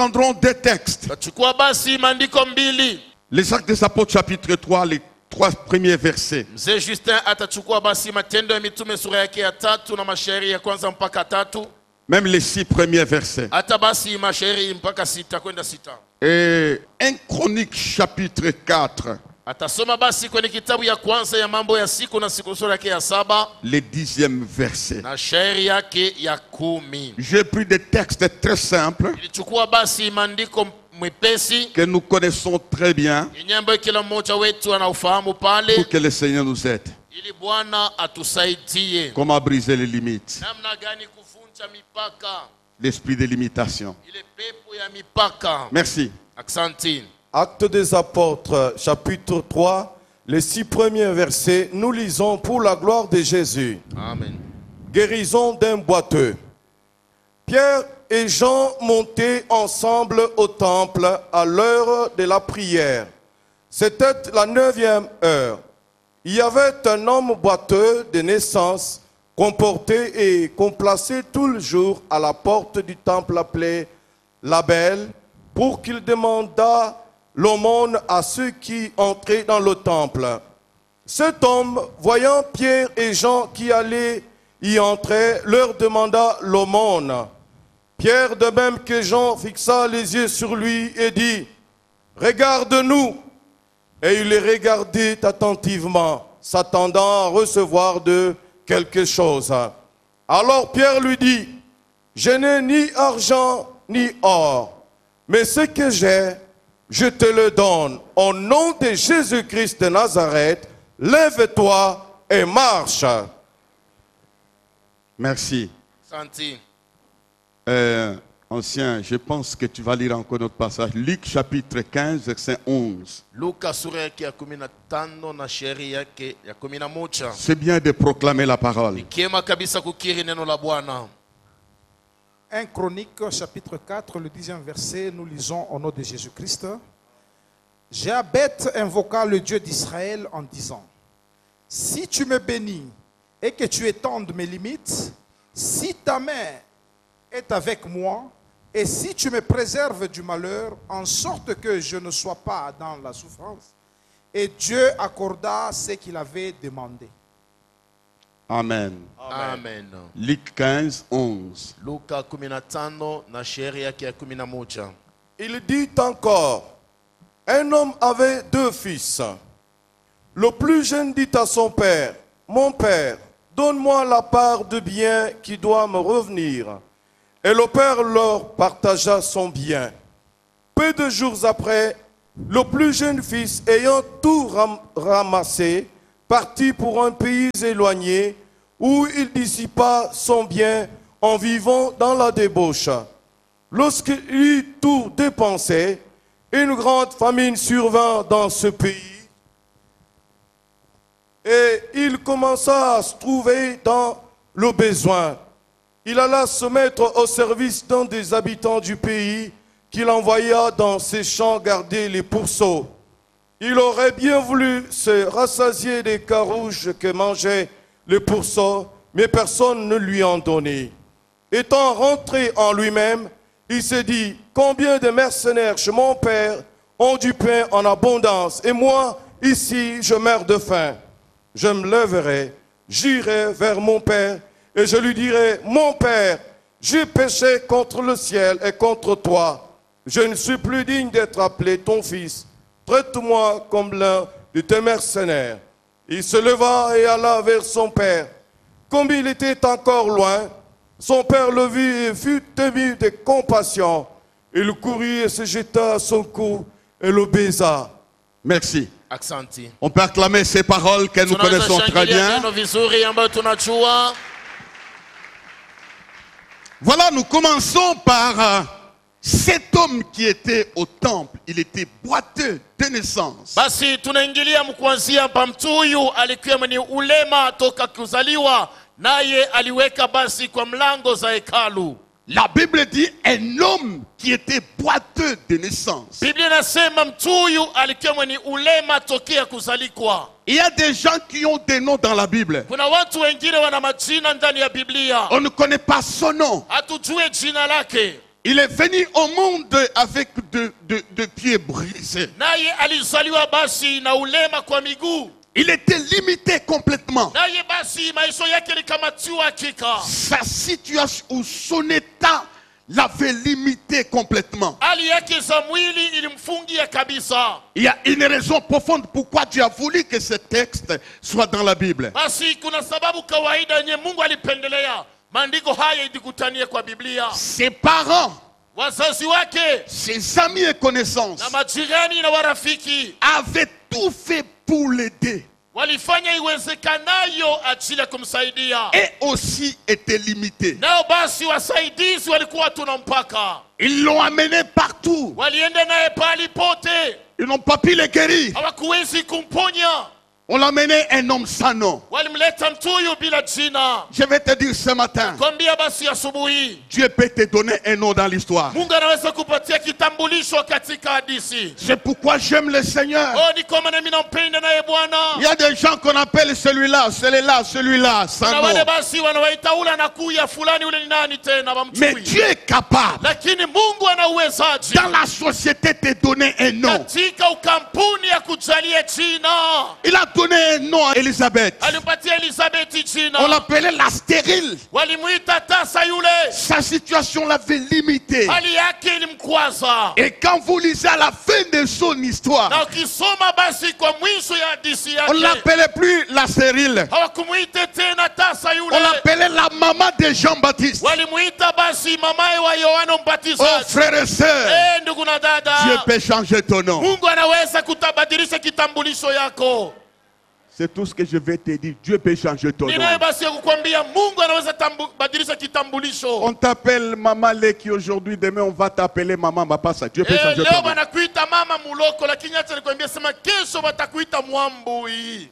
prendrons deux textes. Tachukua basi maandiko mbili. Les Actes des Apôtres chapitre 3, les 3 premiers versets. Mzee Justin atachukua basi Matendo ya Mitume sura yake ya 3 na mashairi ya kwanza mpaka 3. Même les 6 premiers versets. Hata basi mashairi mpaka 6 kwenda 6. Et 1 Chronique chapitre 4. Atasoma basi kwenye kitabu ya kwanza ya mambo ya siku na siku sura yake ya 7. Le 10e verset. Na shairi yake ya 10. J'ai pris des textes très simples. Nilichukua basi maandiko mwepesi que nous connaissons très bien. Nyimbo kila mmoja wetu anaufahamu pale. Pour que le Seigneur nous aide. Ili Bwana atusaidie. Comment briser les limites. Namna gani kuvunja mipaka. L'esprit de limitation. Ile pepo ya mipaka. Merci. Aksanti. Actes des Apôtres, chapitre 3, les 6 premiers versets, nous lisons pour la gloire de Jésus. Amen. Guérison d'un boiteux. Pierre et Jean montaient ensemble au temple à l'heure de la prière. C'était la 9e heure. Il y avait un homme boiteux de naissance qu'on portait et qu'on plaçait tout le jour à la porte du temple appelé la Belle pour qu'il demandât l'aumône à ceux qui entraient dans le temple. Cet homme, voyant Pierre et Jean qui allaient y entrer, leur demanda l'aumône. Pierre, de même que Jean, fixa les yeux sur lui et dit, « Regarde-nous !» Et il les regardait attentivement, s'attendant à recevoir d'eux quelque chose. Alors Pierre lui dit, « Je n'ai ni argent ni or, mais ce que j'ai, je te le donne. Au nom de Jésus-Christ de Nazareth, lève-toi et marche. » Merci. Santi. Ancien, je pense que tu vas lire encore notre passage. Luc chapitre 15, verset 11. Luka sura yake ya 15 na shairi yake ya 11. C'est bien de proclamer la parole. Nikiema kabisa kukiri neno la Bwana. 1 Chronique, chapitre 4, le 10e verset, nous lisons au nom de Jésus-Christ. Jabet invoqua le Dieu d'Israël en disant, « Si tu me bénis et que tu étendes mes limites, si ta main est avec moi, et si tu me préserves du malheur, en sorte que je ne sois pas dans la souffrance. » Et Dieu accorda ce qu'il avait demandé. Amen. Amen. Luc 15, 11. Luka 15 na shairi yake ya 11. Il dit encore, un homme avait 2 fils. Le plus jeune dit à son père, « Mon père, donne-moi la part de bien qui doit me revenir. » Et le père leur partagea son bien. Peu de jours après, le plus jeune fils, ayant tout ramassé, partit pour un pays éloigné où il dissipa son bien en vivant dans la débauche. Lorsqu'il eut tout dépensé, une grande famine survint dans ce pays et il commença à se trouver dans le besoin. Il alla se mettre au service d'un des habitants du pays qu'il envoya dans ses champs garder les pourceaux. Il aurait bien voulu se rassasier des carouges que mangeaient les pourceaux, mais personne ne lui en donnait. Étant rentré en lui-même, il s'est dit, combien de mercenaires chez mon père ont du pain en abondance, et moi, ici, je meurs de faim. Je me lèverai, j'irai vers mon père, et je lui dirai, mon père, j'ai péché contre le ciel et contre toi. Je ne suis plus digne d'être appelé ton fils. Traite-moi comme l'un de tes mercenaires. Il se leva et alla vers son père. Comme il était encore loin, son père le vit et fut ému de compassion. Il courut et se jeta à son cou et le baisa. Merci. Aksanti. On peut acclamer ces paroles que nous connaissons très bien. Voilà, nous commençons par cet homme qui était au temple. Il était boiteux de naissance. Basi tunaingilia mkuanzia hapa, mtu huyu alikuwa mwenye ulema toka kuzaliwa, naye aliweka basi kwa mlango za hekalu. La Bible dit un homme qui était boiteux de naissance. Biblia inasema mtu huyu alikuwa mwenye ulema tokea kuzalikwa. Il y a des gens qui ont des noms dans la Bible. Kuna watu wengine wana majina ndani ya Biblia. On ne connaît pas son nom. Hatujue jina lake. Il est venu au monde avec de pieds brisés. naye alizaliwa basi na ulema kwa miguu. Il était limité complètement. Naye basi maisha yake likamatiwa hakika. Sa situation ou son état l'avait limité complètement. Hali yake za mwili ilimfungia kabisa. Il y a une raison profonde pourquoi Dieu a voulu que ce texte soit dans la Bible. Basi kuna sababu kawaida yenye Mungu alipendelea maandiko haya idikutanie kwa Biblia. Ses parents, Wazazi wake ses amis et connaissances na majirani na warafiki avaient tout fait pour l'aider walifanya iwezekanayo ajili ya kumsaidia. et aussi étaient limités. Nao basi wasaidizi walikuwa tuna mpaka. Ils l'ont amené partout. Walienda naye pali pote. Ils n'ont pas pu le guérir. Hawakuwezi kumponya. On l'a amené un homme sans nom. Walimleta mtuyu bila jina. Je vais te dire ce matin, Kwambia basi asubuhi, Dieu peut te donner un nom dans l'histoire. Mungu anaweza kupatia kitambulisho katika hadithi. C'est pourquoi j'aime le Seigneur. Oh, ni kama nami nampenda naye Bwana. Il y a des gens qu'on appelle celui-là, celui-là, sans Na nom. wale basi wanawaita ule anakuya fulani ule ni nani tena Mais wamchui. Dieu est capable, Lakini Mungu ana uwezaji dans la société, te donner un nom. katika ukampuni ya kujalia jina. Il a donné un nom à Élisabeth. Alimpatia Elizabeth On jina. l'appelait la stérile. Walimuita tasa yule. Sa situation l'avait limitée. Hali yake ilimkwaza. Et quand vous lisez à la fin de son histoire, Na ukisoma basi kwa mwisho ya hadithi on yake, l'appelait plus la stérile. hawakumuita tena tasa On yule. l'appelait la maman de Jean-Baptiste. Walimuita basi mamaye wa Yohana Oh Mbatizaji. frères et sœurs, Ndugu na Dieu dada, peut changer ton nom. Mungu anaweza kutabadilisha kitambulisho yako. C'est tout ce que je vais te dire. Dieu peut changer ton Ninaye nom. basi ya kukwambia Mungu anaweza badilisha kitambulisho. On t'appelle Maman Leki aujourd'hui, demain on va t'appeler Maman Mapasa. Dieu peut changer ton Leo nom. wanakuita mama muloko, lakini acha nikwambia sema kesho watakuita mwambui.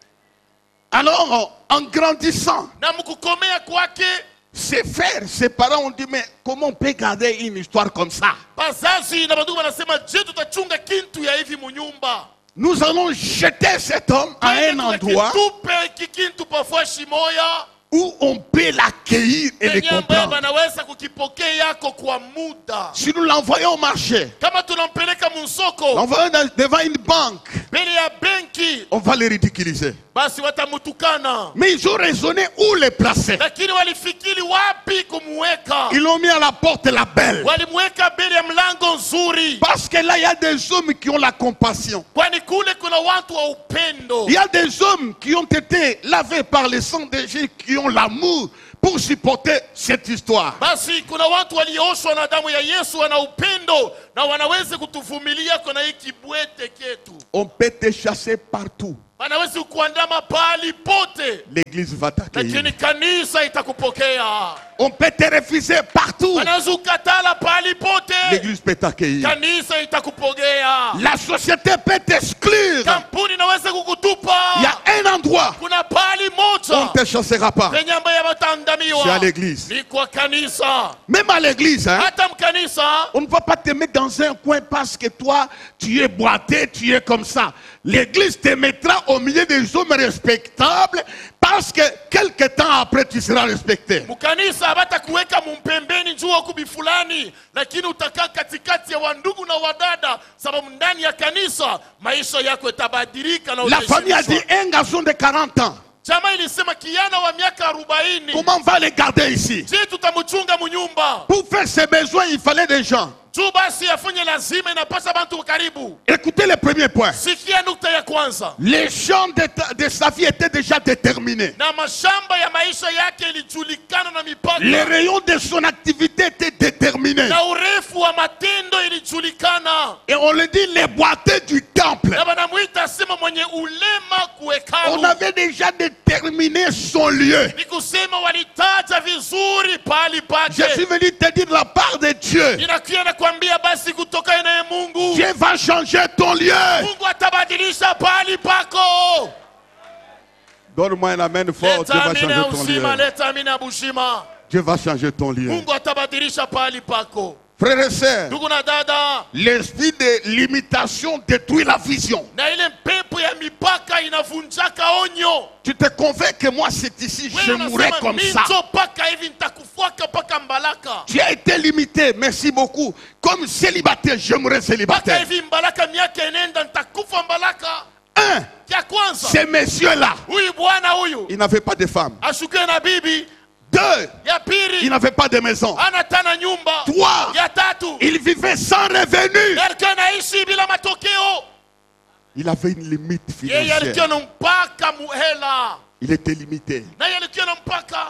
Alors, en grandissant, Na mkukomea kwake, ses frères, ses parents ont dit, mais comment on peut garder une histoire comme ça? bazazi na bandugu wanasema je, tutachunga kintu ya hivi munyumba? Nous allons jeter cet homme à un endroit Tupe kikintu pafashi moya où on peut l'accueillir et le penye ambaye comprendre. wanaweza kukipokea yako kwa muda. Si nous l'envoyons au marché, Kama tunampeleka musoko l'envoyons devant une banque, mbele ya benki, on va le ridiculiser. basi watamutukana. Mais ils ont raisonné où les placer. Lakini walifikiri wapi kumuweka. Ils l'ont mis à la porte la belle. Walimweka mbele ya mlango nzuri, Parce que là, il y a des hommes qui ont la compassion. kwani kule kuna watu wa upendo. Il y a des hommes qui ont été lavés par le sang de Jésus, qui ont l'amour pour supporter cette histoire. Basi kuna watu walioshwa na damu ya Yesu, wana upendo na wanaweza kutuvumilia kwa hii kibwete ketu. On peut te chasser partout. Wanaweza kuandama pali pote, L'église va t'accueillir. lakini kanisa itakupokea. On peut te refuser partout. Wanaweza kukatala pali pote, L'église peut t'accueillir. kanisa itakupokea. La société peut t'exclure. Kampuni inaweza kukutupa. Il y a un endroit Kuna pali où on moja ne te chassera pas. penye ambaye wataandamiwa. C'est à l'église. Ni kwa kanisa. Même à l'église, hein, Hata mkanisa on ne va pas te mettre dans un coin parce que toi, tu es boité, tu es comme ça. L'église te mettra au milieu des hommes respectables parce que quelque temps après, tu seras respecté. mkanisa habatakuweka mumpembeni njua kubi fulani, lakini utakaa katikati ya wandugu na wadada, sababu ndani ya kanisa maisha yako yatabadilika na La famille a dit utaheshimishwa. un garçon de 40 ans. Jamaa ilisema kijana wa miaka 40, Comment on va le garder ici? je tutamchunga munyumba? Pour faire ses besoins, il fallait des gens. Juu basi afanye lazima inapasa bantu karibu. Écoutez le premier point. Sikia nukta ya kwanza. Les champs de sa vie étaient déjà déterminés. Na mashamba ya maisha yake ilijulikana na mipaka. Les rayons de son activité étaient déterminés. Na urefu wa matendo ilijulikana. Et on le dit, les boiteux du temple. Na banamuita sema mwenye ulema kuhekalu. On avait déjà déterminé son lieu. Ni kusema walitaja vizuri pali Je suis pake. venu te dire de la part de Dieu. Ninakuja nakwambia basi kutoka naye Mungu. Dieu va changer ton lieu. Mungu atabadilisha pali pako. Donne-moi un amen fort. Dieu Leta va amina changer ton lieu. uzima, leta amina bushima. Dieu va changer ton lieu. Mungu atabadilisha pali pako. Frères et sœurs, ndugu na dada, l'esprit de limitation détruit la vision. na ile mpepo ya mipaka inavunjaka onyo. Tu te convaincs que moi c'est ici, je Wewe mourrai unasema comme ça. minzo paka hivi nitakufuaka paka Mbalaka. Tu as été limité, merci beaucoup. Comme célibataire, je mourrai Paka célibataire. hivi Mbalaka miaka inenda nitakufa Mbalaka. Un, Ya kwanza, ces messieurs-là, huyu bwana huyu ils n'avaient pas de femme. ashukiwe na bibi. Deux, Ya ils pili, n'avaient pas de maison. ana tana nyumba. Trois, Ya tatu, ils vivaient sans revenu. alikuwa anaishi bila matokeo. Il avait une limite Yeye alikuwa financière. na mpaka muhela. Il était limité. Na yeye alikuwa na mpaka.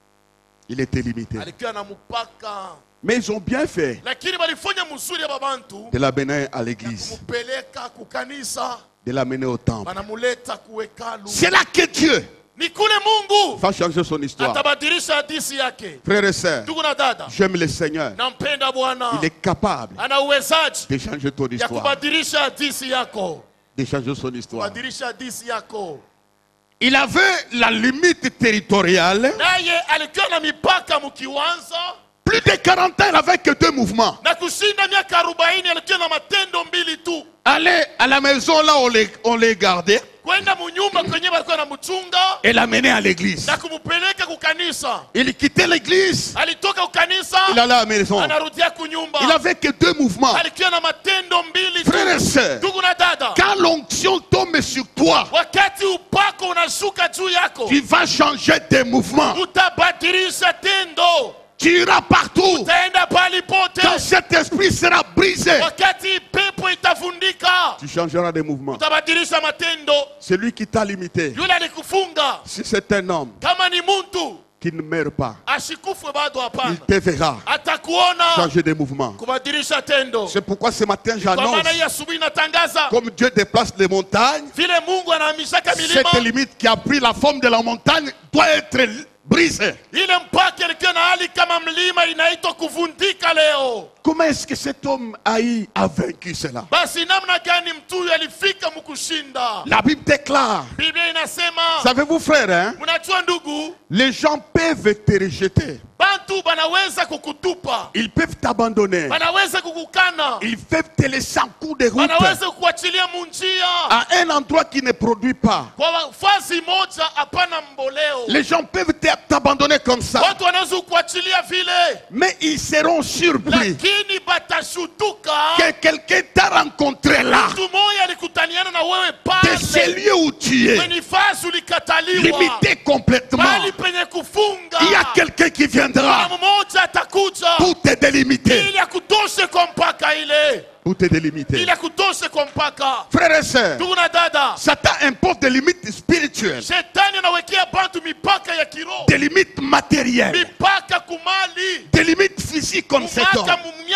Il était limité. Alikuwa na mpaka. Mais ils ont bien fait Lakini walifanya mzuri ya babantu. de l'amener à l'église, Kumupeleka kukanisa. de l'amener au temple. Banamuleta kuwekalu. C'est là que Dieu Ni kule Mungu va changer son histoire. atabadilisha hadithi yake. Frères et sœurs, Ndugu na dada, j'aime le Seigneur. nampenda Bwana. Il est capable Ana uwezaji de changer ton ya histoire. kubadilisha hadithi yako. De changer son histoire. Kubadilisha hadithi yako. Il avait la limite territoriale. Naye alikuwa na mipaka mkiwanza. Plus de 40 ans, il n'avait que 2 mouvements. Na kushinda miaka 40 alikuwa na matendo mbili tu. Aller à la maison là où on les gardait Kwenda munyumba kwenye walikuwa na mchunga et l'amener à l'église. na kumupeleka kukanisa. Il quittait l'église, Alitoka kukanisa, il allait à la maison. anarudia kunyumba. Il n'avait que 2 mouvements. Alikuwa na matendo mbili tu. Frères et sœurs, Ndugu na dada, quand l'onction tombe sur toi, wakati upako unashuka juu yako, tu vas changer tes mouvements. utabadilisha tendo. Tu iras partout. Utaenda pali pote. Quand cet esprit sera brisé, Wakati pepo itafundika, tu changeras de mouvement. utabadilisha matendo. Celui qui t'a limité, Yule alikufunga, si c'est un homme kama ni muntu, qui ne meurt pas, ashikufe bado hapana. il te verra Atakuona changer de mouvement. kubadilisha tendo. C'est pourquoi ce matin Kwa j'annonce, maana hii asubuhi natangaza comme Dieu déplace les montagnes, vile Mungu anahamishaka milima, cette limite qui a pris la forme de la montagne doit être brisée. ile mpaka ilikuwa na hali kama mlima inaitwa kuvundika leo. Comment est-ce que cet homme a vaincu cela? Basi namna gani mtu huyu alifika mkushinda? La Bible déclare, Biblia inasema, savez-vous frère, hein, mnajua ndugu, les gens peuvent te rejeter, bantu banaweza kukutupa, ils peuvent t'abandonner, banaweza kukukana, ils peuvent te laisser en cours de route banaweza kukuachilia munjia à un endroit qui ne produit pas. kwa fazi moja hapana mboleo. Les gens peuvent t'abandonner comme ça, Watu wanaweza kukuachilia vile, mais ils seront surpris lakini batashutuka que quelqu'un t'a rencontré là, mtu moja alikutaniana na wewe de ce pale lieu où tu es, kwenye fazi ulikataliwa, limité complètement. bali penye kufunga. Il y a quelqu'un qui viendra Kuna mmoja atakuja pour te délimiter, ili akutoshe kwa mpaka ile, pour te délimiter. ili akutoshe kwa mpaka. Frères et sœurs, Ndugu na dada, Satan impose des limites spirituelles, shetani anawekea bantu mipaka ya kiroho, des limites matérielles, mipaka kumali, des limites physiques comme cet homme.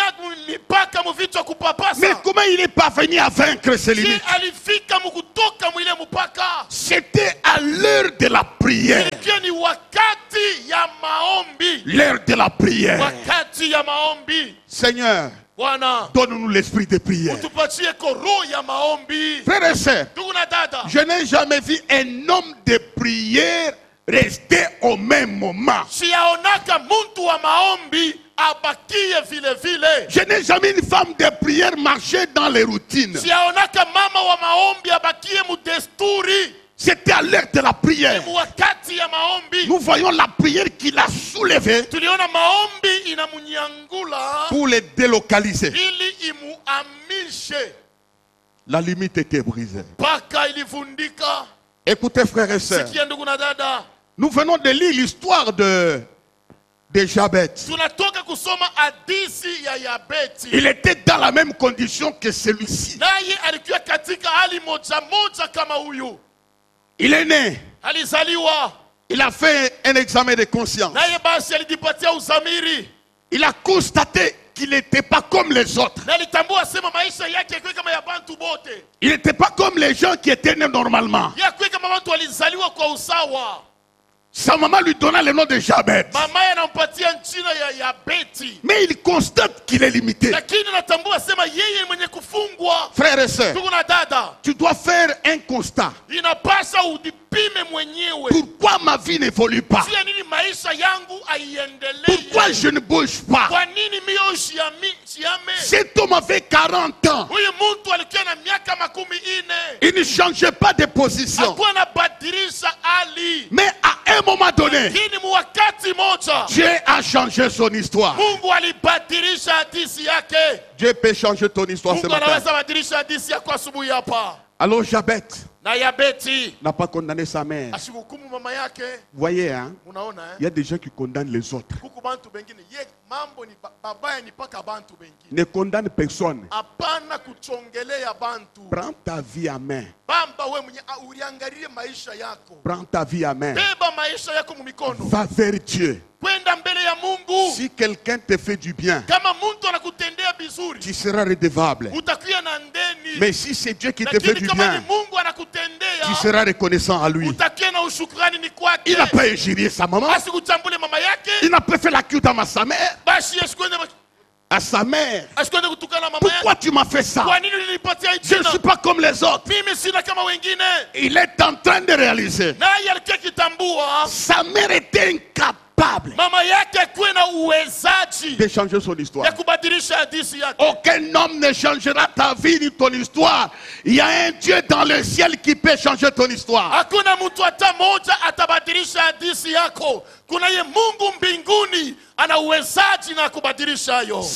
mipaka muvichwa kupapasa. Mais comment il est parvenu à vaincre ces Je limites? alifika mukutoka mwile mpaka. C'était à l'heure de la prière. Ilikuwa ni wakati ya maombi, L'heure de la prière. wakati ya maombi. Seigneur, Bwana, donne-nous l'esprit de prière. utupatie roho ya maombi. Frères et sœurs, Ndugu na dada, je n'ai jamais vu un homme de prière rester au même moment. siyaonaka muntu wa maombi abakie vile vile. Je n'ai jamais une femme de prière marcher dans les routines. Siyaonaka mama wa maombi abakie mudesturi. C'était à l'heure de la prière. Ni wakati ya maombi. Nous voyons la prière qui l'a soulevé Tuliona maombi inamunyangula pour les délocaliser. ili imuamishe. La limite était brisée. Paka ilivundika. Écoutez, frères et sœurs, Sikia ndugu na dada, nous venons de lire l'histoire de Jabez. tunatoka kusoma hadithi ya Yabeti. Il était dans la même condition que celui-ci. Naye alikuwa katika hali moja moja kama huyu. Il est né. Alizaliwa, Il a fait un examen de conscience. naye basi alijipatia uzamiri. Il a constaté qu'il n'était pas comme les autres. Na alitambua sema maisha yake yakuwe kama ya bantu bote. Il n'était pas comme les gens qui étaient nés normalement. Yakuwe kama watu walizaliwa kwa usawa. Sa maman lui donna le nom de Jabez. Mamaye anampatia jina ya Yabeti. Mais il constate qu'il est limité. Lakini anatambua sema yeye mwenye kufungwa. Frères et sœurs, Ndugu na dada, tu dois faire un constat. inapasa udipime mwenyewe. Pourquoi ma vie n'évolue pas? Sio nini maisha yangu aiendelee? Pourquoi je ne bouge pas? Kwa nini mimi asiame. Cet homme avait 40 ans. Huyu mtu alikuwa na miaka 40. Il ne changeait pas de position. Hakuwa anabadilisha hali. Mais à un moment donné, Lakini wakati moja Dieu a changé son histoire. Mungu alibadilisha hadithi yake. Dieu peut changer ton histoire ce Mungu matin. anaweza badilisha hadithi yako asubuhi hapa. Alors Jabet Na Yabeti n'a pas condamné sa mère. ashukumu mama yake. Vous voyez, hein? Unaona Il y a des gens qui condamnent les autres. Kuku bantu bengine ye mambo ni babaya ni paka bantu bengine. Ne condamne personne. Hapana kuchongelea bantu. Prends ta vie à main. Bamba we mwenye uliangalie maisha yako. Prends ta vie à main. Beba maisha yako mu mikono. Va vers Dieu. Kwenda mbele ya Mungu. Si quelqu'un te fait du bien, Kama mtu anakutendea vizuri, tu seras redevable. utakuwa na ndeni. Mais si c'est Dieu qui te fait Lakini du kama ni bien, Mungu anakutendea, tu seras reconnaissant à lui. utakuwa na ushukrani ni kwake. Il n'a pas injurié sa maman. Asikuchambule mama yake. Il n'a pas fait la culte à sa mère. Basi asikwende À sa mère. kutukana mama Pourquoi yake. tu m'as fait ça? Kwa nini ulinipatia hii Je ne jina? suis pas comme les autres. Mimi sina kama wengine. Il est en train de réaliser. Naye alikuwa kitambua Sa mère était incapable mama yake kuwe na uwezaji de changer son ya histoire. kubadilisha hadithi yake. Aucun homme ne changera ta vie ni ton histoire. Il y a un Dieu dans le ciel qui peut changer ton histoire. Hakuna mtu hata moja atabadilisha hadithi yako. Kuna ye Mungu mbinguni ana uwezaji na kubadilisha hayo.